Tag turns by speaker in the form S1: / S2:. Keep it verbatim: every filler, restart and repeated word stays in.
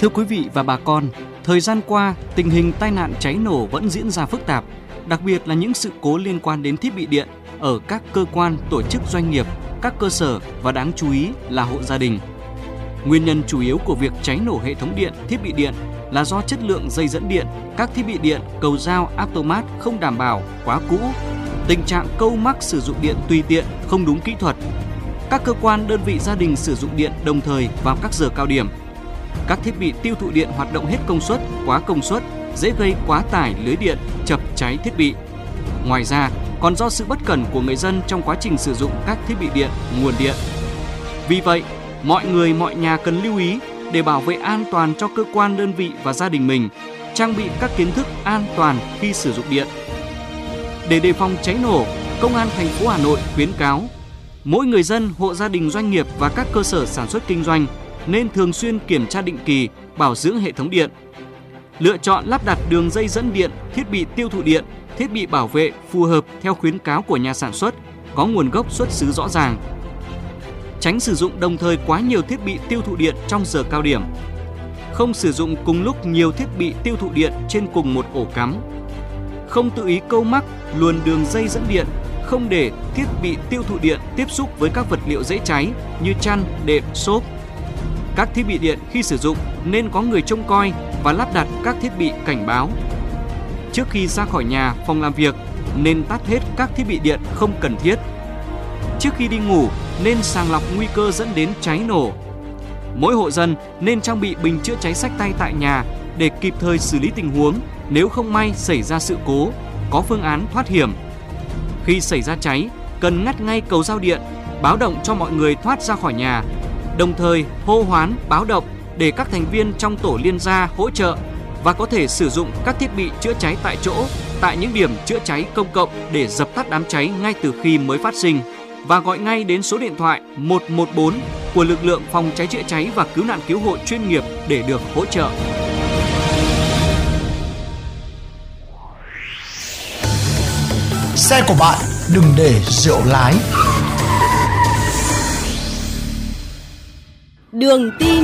S1: Thưa quý vị và bà con, thời gian qua, tình hình tai nạn cháy nổ vẫn diễn ra phức tạp, đặc biệt là những sự cố liên quan đến thiết bị điện ở các cơ quan, tổ chức doanh nghiệp, các cơ sở và đáng chú ý là hộ gia đình. Nguyên nhân chủ yếu của việc cháy nổ hệ thống điện, thiết bị điện là do chất lượng dây dẫn điện, các thiết bị điện, cầu dao, automat không đảm bảo, quá cũ, tình trạng câu mắc sử dụng điện tùy tiện, không đúng kỹ thuật. Các cơ quan, đơn vị gia đình sử dụng điện đồng thời vào các giờ cao điểm. Các thiết bị tiêu thụ điện hoạt động hết công suất, quá công suất, dễ gây quá tải lưới điện, chập cháy thiết bị. Ngoài ra, còn do sự bất cẩn của người dân trong quá trình sử dụng các thiết bị điện, nguồn điện. Vì vậy, mọi người, mọi nhà cần lưu ý để bảo vệ an toàn cho cơ quan, đơn vị và gia đình mình, trang bị các kiến thức an toàn khi sử dụng điện. Để đề phòng cháy nổ, Công an thành phố Hà Nội khuyến cáo mỗi người dân, hộ gia đình, doanh nghiệp và các cơ sở sản xuất kinh doanh nên thường xuyên kiểm tra định kỳ, bảo dưỡng hệ thống điện. Lựa chọn lắp đặt đường dây dẫn điện, thiết bị tiêu thụ điện, thiết bị bảo vệ phù hợp theo khuyến cáo của nhà sản xuất, có nguồn gốc xuất xứ rõ ràng. Tránh sử dụng đồng thời quá nhiều thiết bị tiêu thụ điện trong giờ cao điểm. Không sử dụng cùng lúc nhiều thiết bị tiêu thụ điện trên cùng một ổ cắm. Không tự ý câu mắc, luồn đường dây dẫn điện, không để thiết bị tiêu thụ điện tiếp xúc với các vật liệu dễ cháy như chăn, đệm, xốp. Các thiết bị điện khi sử dụng nên có người trông coi và lắp đặt các thiết bị cảnh báo. Trước khi ra khỏi nhà, phòng làm việc nên tắt hết các thiết bị điện không cần thiết. Trước khi đi ngủ nên sàng lọc nguy cơ dẫn đến cháy nổ. Mỗi hộ dân nên trang bị bình chữa cháy xách tay tại nhà để kịp thời xử lý tình huống nếu không may xảy ra sự cố, có phương án thoát hiểm. Khi xảy ra cháy, cần ngắt ngay cầu giao điện, báo động cho mọi người thoát ra khỏi nhà, đồng thời hô hoán, báo động để các thành viên trong tổ liên gia hỗ trợ và có thể sử dụng các thiết bị chữa cháy tại chỗ, tại những điểm chữa cháy công cộng để dập tắt đám cháy ngay từ khi mới phát sinh và gọi ngay đến số điện thoại một một bốn của lực lượng phòng cháy chữa cháy và cứu nạn cứu hộ chuyên nghiệp để được hỗ trợ.
S2: Xe của bạn đừng để rượu lái.
S3: Đường tin